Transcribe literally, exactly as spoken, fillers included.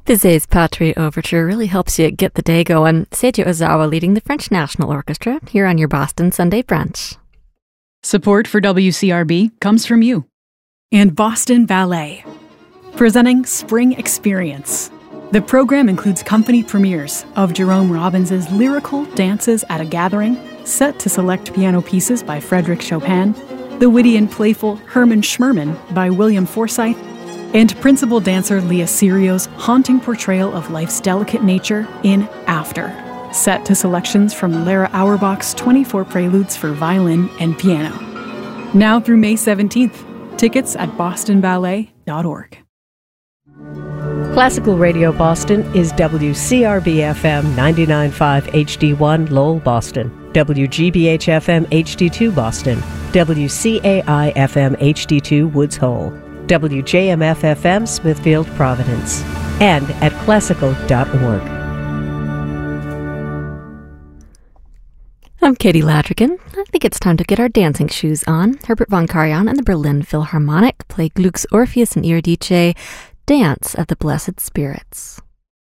Bizet's Patrie Overture really helps you get the day going. Seiji Ozawa leading the French National Orchestra here on your Boston Sunday Brunch. Support for W C R B comes from you. And Boston Ballet, presenting Spring Experience. The program includes company premieres of Jerome Robbins' lyrical Dances at a Gathering, set to select piano pieces by Frédéric Chopin, the witty and playful Herman Schmerman by William Forsythe, and principal dancer Leah Sirio's haunting portrayal of life's delicate nature in After, set to selections from Lara Auerbach's twenty-four Preludes for violin and piano. Now through May seventeenth. Tickets at boston ballet dot org. Classical Radio Boston is W C R B F M ninety-nine point five H D one Lowell, Boston, W G B H F M H D two Boston, W C A I F M H D two Woods Hole, W J M F F M Smithfield, Providence, and at classical dot org. I'm Katie Ladrigan. I think it's time to get our dancing shoes on. Herbert von Karajan and the Berlin Philharmonic play Gluck's Orpheus and Eurydice, Dance of the Blessed Spirits.